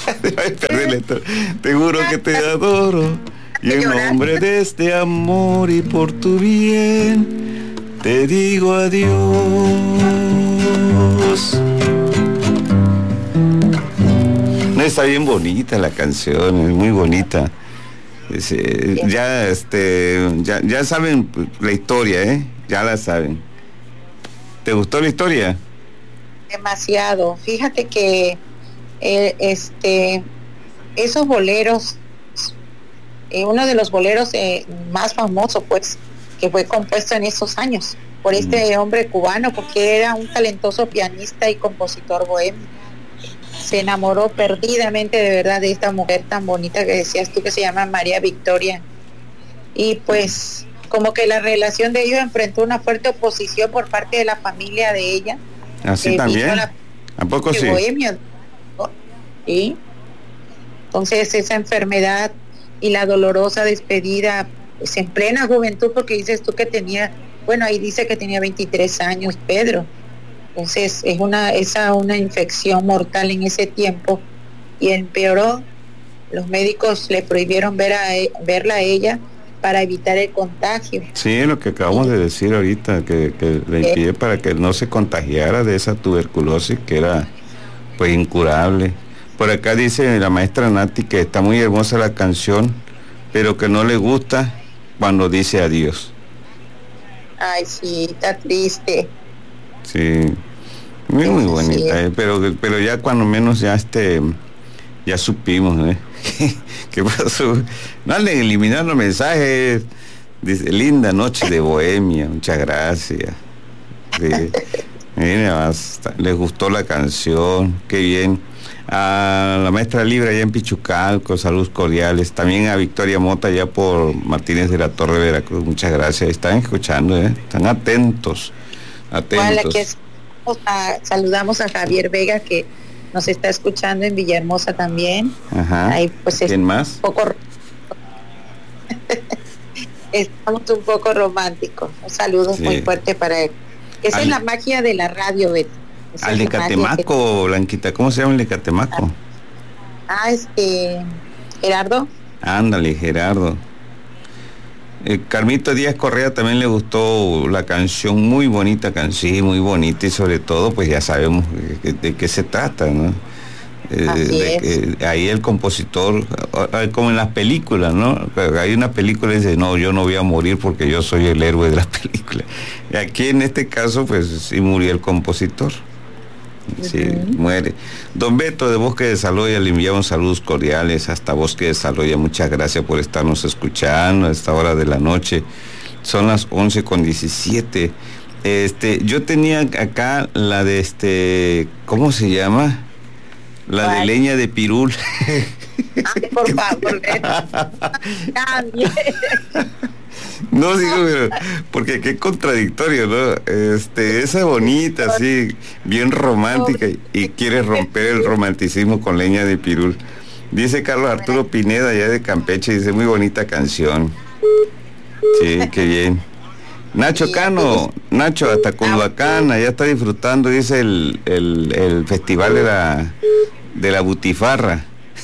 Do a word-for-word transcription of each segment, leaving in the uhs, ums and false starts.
Ay, perdí esto. Te juro que te adoro. Y en nombre de este amor y por tu bien, te digo adiós. No, está bien bonita la canción, es muy bonita. Es, eh, ya, este, ya, ya saben la historia, ¿eh? Ya la saben. ¿Te gustó la historia? Demasiado. Fíjate que eh, este, esos boleros, eh, uno de los boleros eh, más famosos, pues, que fue compuesto en esos años por este mm. hombre cubano, porque era un talentoso pianista y compositor bohemio. Se enamoró perdidamente de verdad de esta mujer tan bonita que decías tú, que se llama María Victoria. Y pues como que la relación de ellos enfrentó una fuerte oposición por parte de la familia de ella. Así también. La, ¿A poco sí? Bohemio, ¿no? ¿Sí? Entonces esa enfermedad y la dolorosa despedida, pues en plena juventud, porque dices tú que tenía, bueno, ahí dice que tenía veintitrés años Pedro. Entonces es una esa una infección mortal en ese tiempo y empeoró. Los médicos le prohibieron ver a, verla a ella para evitar el contagio. Sí, lo que acabamos sí. de decir ahorita, que, que le impide eh, para que no se contagiara de esa tuberculosis que era pues incurable. Por acá dice la maestra Nati que está muy hermosa la canción, pero que no le gusta cuando dice adiós. Ay, sí, está triste. Sí, muy, muy bonita, sí. eh, pero, pero ya cuando menos ya este, ya supimos, ¿eh? ¿Qué pasó? No le eliminar los mensajes. Dice, linda noche de bohemia, muchas gracias. Sí. Mire, basta. Les gustó la canción, qué bien. A la maestra Libra allá en Pichucalco, saludos cordiales. También a Victoria Mota allá por Martínez de la Torre, Veracruz, muchas gracias. Están escuchando, ¿eh? Están atentos. Atentos. Que a, saludamos a Javier Vega, que nos está escuchando en Villahermosa también. Ajá. Ahí, pues, ¿quién más? Un poco estamos un poco románticos. Un saludo sí. muy fuerte para él. Esa al, es la magia de la radio, Betty. Al de Catemaco, que... Blanquita, ¿cómo se llama el de Catemaco? Ah, este Gerardo. Ándale, Gerardo. Eh, Carmito Díaz Correa también le gustó la canción, muy bonita canción, muy bonita, y sobre todo pues ya sabemos de, de, de qué se trata, ¿no? Eh, de, que ahí el compositor, como en las películas, ¿no? Hay una película que dice, no, yo no voy a morir porque yo soy el héroe de la película. Y aquí en este caso pues sí murió el compositor. Sí, uh-huh. muere. Don Beto de Bosque de Saloya, le enviamos saludos cordiales hasta Bosque de Saloya. Muchas gracias por estarnos escuchando a esta hora de la noche. Son las once con diecisiete. Este, yo tenía acá la de este, ¿cómo se llama? La ¿cuál? De leña de pirul. Ay, por favor, cambie. No, digo, pero, porque qué contradictorio, ¿no? Este, esa bonita, así, bien romántica, y, y quiere romper el romanticismo con leña de pirul. Dice Carlos Arturo Pineda, allá de Campeche, dice, muy bonita canción. Sí, qué bien. Nacho Cano, Nacho, hasta Culhuacán, allá está disfrutando, dice, el, el, el festival de la, de la butifarra.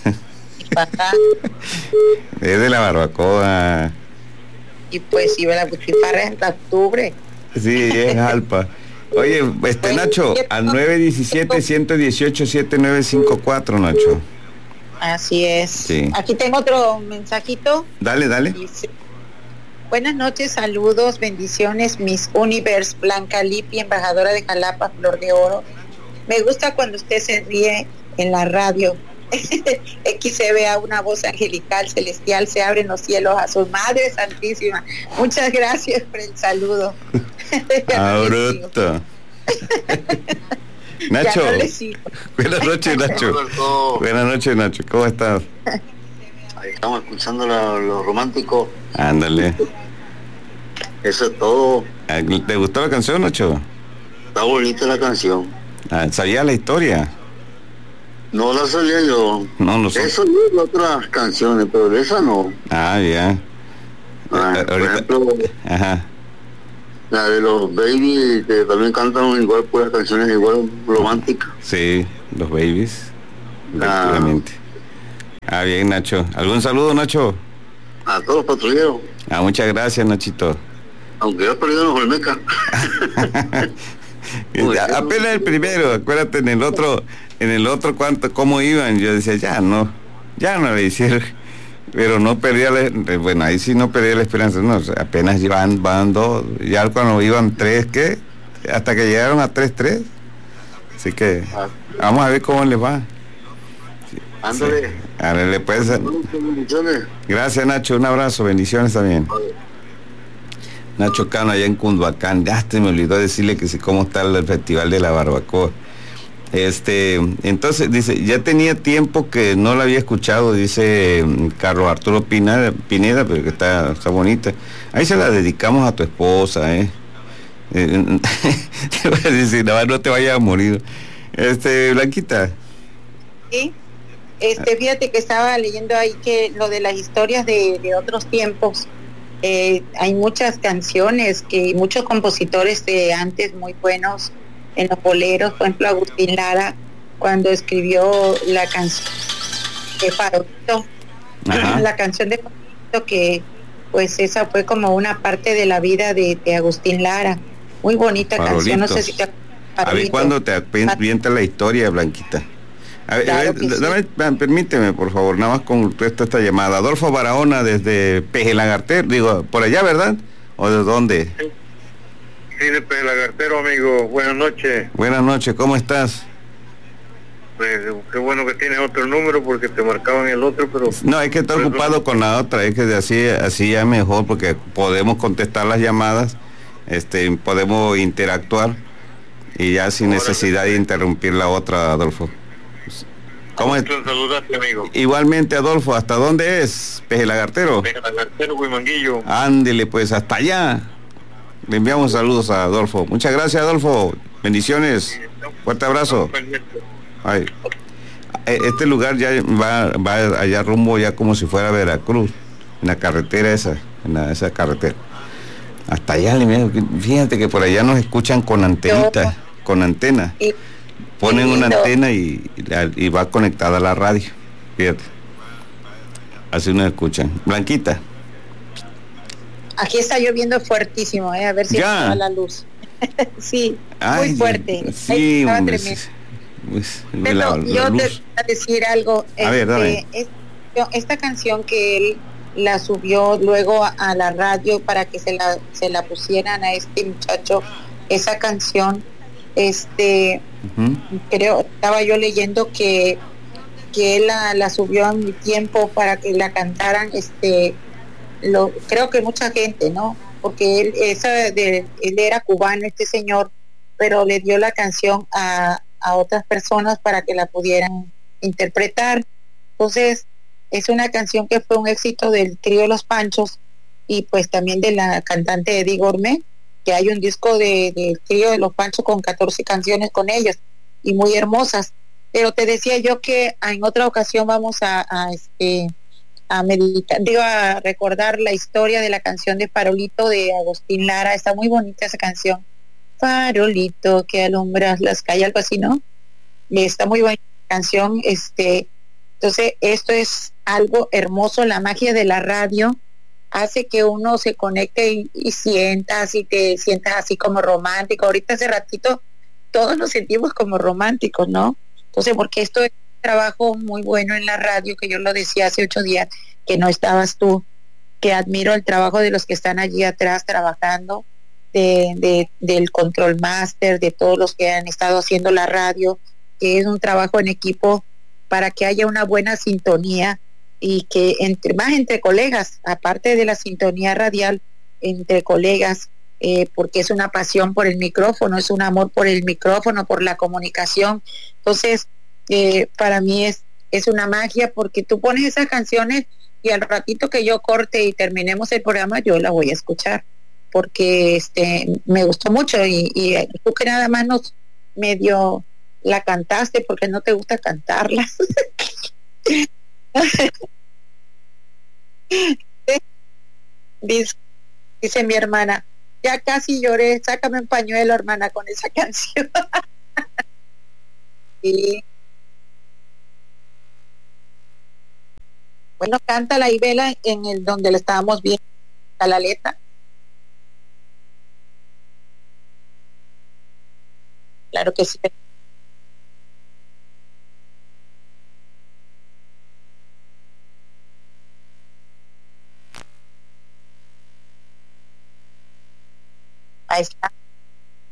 Es de la barbacoa. Y pues iba la butifarra hasta octubre. Sí, es Jalpa. Oye, este pues, Nacho, al nueve diecisiete, ciento dieciocho, setenta y nueve cincuenta y cuatro, Nacho. Así es. Sí. Aquí tengo otro mensajito. Dale, dale. Dice, buenas noches, saludos, bendiciones, Miss Universe, Blanca Lipi, embajadora de Jalapa, Flor de Oro. Me gusta cuando usted se ríe en la radio. X se vea una voz angelical, celestial, se abren los cielos a su Madre Santísima. Muchas gracias por el saludo. Bruto. Nacho, no buenas noches, Nacho. Buenas noches, Nacho, ¿cómo estás? Ahí estamos escuchando lo, lo romántico. Ándale. Eso es todo. ¿Te gustó la canción, Nacho? Está bonita la canción. Ah, ¿sabía la historia? No la sabía yo. No, no sé. Eso es de otras canciones, pero de esa no. Ah, ya. Ah, eh, por ejemplo, ajá. La de los Babies, que también cantan igual, pues canciones igual románticas. Sí, los Babies. Ah, Ah, bien, Nacho. ¿Algún saludo, Nacho? A todos los patrulleros. Ah, muchas gracias, Nachito. Aunque ya perdieron los Olmeca. Apenas el primero, acuérdate, en el otro, en el otro cuánto, cómo iban, yo decía, ya no, ya no le hicieron, pero no perdía la, bueno, ahí sí no perdía la esperanza, no, apenas van, van dos, ya cuando iban tres, ¿qué? Hasta que llegaron a tres tres, así que vamos a ver cómo les va. Ándale. Sí. Ándale, pues. Bendiciones. Gracias, Nacho, un abrazo, bendiciones también. Nacho Cano allá en Cunduacán, ya te me olvidó decirle que sí, cómo está el festival de la barbacoa. Este, entonces dice, ya tenía tiempo que no la había escuchado, dice Carlos Arturo Pineda, Pineda, pero que está, está bonita. Ahí se la dedicamos a tu esposa, eh. eh te voy a decir, no, no te vayas a morir. Este, Blanquita. Sí, este, fíjate que estaba leyendo ahí que lo de las historias de, de otros tiempos. Eh, hay muchas canciones que muchos compositores de antes muy buenos en los boleros, por ejemplo Agustín Lara cuando escribió la canción de Farolito, la canción de Farolito, que pues esa fue como una parte de la vida de, de Agustín Lara, muy bonita Farolito. Canción, no sé si te a ver cuándo te avienta la historia, Blanquita. A ver, claro a ver, dame, sí. Permíteme, por favor, nada más con esta, esta llamada. Adolfo Barahona desde Peje Lagartero, digo, por allá, ¿verdad? ¿O de dónde? Sí, sí de Peje Lagartero, amigo. Buenas noches. Buenas noches, ¿cómo estás? Pues qué bueno que tienes otro número porque te marcaban el otro, pero... No, es que estoy ocupado eso... con la otra, es que de así, así ya mejor porque podemos contestar las llamadas, este, podemos interactuar y ya sin Ahora necesidad sí. de interrumpir la otra, Adolfo. ¿Cómo es? Saludarte, amigo. Igualmente, Adolfo, ¿hasta dónde es? Peje Lagartero. Peje Lagartero, Huimanguillo. Ándele, pues, hasta allá. Le enviamos saludos a Adolfo. Muchas gracias, Adolfo. Bendiciones. Fuerte abrazo. Ay. Este lugar ya va, va allá rumbo ya como si fuera Veracruz, en la carretera esa, en la, esa carretera. Hasta allá, fíjate que por allá nos escuchan con antenita, con antena. Ponen una antena y, y, y va conectada a la radio. Fíjate. Así nos escuchan. Blanquita. Aquí está lloviendo fuertísimo, ¿eh? A ver si va la luz. Sí, Ay, muy fuerte. Sí, hombre, sí, pues, Pero la, la yo luz. Te voy a decir algo. A este, ver, dame. Es, esta canción que él la subió luego a, a la radio para que se la, se la pusieran a este muchacho, esa canción... este uh-huh. creo, estaba yo leyendo que que él la, la subió a mi tiempo para que la cantaran, este lo creo que mucha gente, ¿no? Porque él esa de, él era cubano, este señor, pero le dio la canción a, a otras personas para que la pudieran interpretar. Entonces es una canción que fue un éxito del trío Los Panchos y pues también de la cantante Eddie Gourmet, que hay un disco de, de trío de Los Panchos con catorce canciones con ellos y muy hermosas. Pero te decía yo que en otra ocasión vamos a, a este a meditar, digo, a recordar la historia de la canción de Farolito de Agustín Lara. Está muy bonita esa canción. Farolito que alumbras las calles, algo así, ¿no? Está muy bonita la canción. Este, entonces esto es algo hermoso, la magia de la radio hace que uno se conecte y, y sientas y te sientas así como romántico. Ahorita hace ratito todos nos sentimos como románticos, ¿no? Entonces, porque esto es un trabajo muy bueno en la radio, que yo lo decía hace ocho días, que no estabas tú, que admiro el trabajo de los que están allí atrás trabajando, de, de del control master, de todos los que han estado haciendo la radio, que es un trabajo en equipo para que haya una buena sintonía y que entre más entre colegas, aparte de la sintonía radial, entre colegas, eh, porque es una pasión por el micrófono, es un amor por el micrófono, por la comunicación. Entonces, eh, para mí es, es una magia, porque tú pones esas canciones y al ratito que yo corte y terminemos el programa, yo la voy a escuchar, porque este me gustó mucho y, y tú que nada más nos medio la cantaste porque no te gusta cantarla. dice, dice mi hermana, ya casi lloré, sácame un pañuelo, hermana, con esa canción. Sí. Bueno, cántala y vela en el donde la estábamos viendo, la letra. Claro que sí. Ahí está.